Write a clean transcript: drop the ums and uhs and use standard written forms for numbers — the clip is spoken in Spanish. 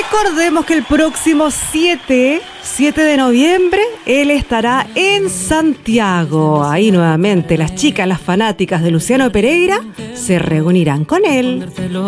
Recordemos que el próximo 7 de noviembre, él estará en Santiago. Ahí nuevamente las chicas, las fanáticas de Luciano Pereira, se reunirán con él.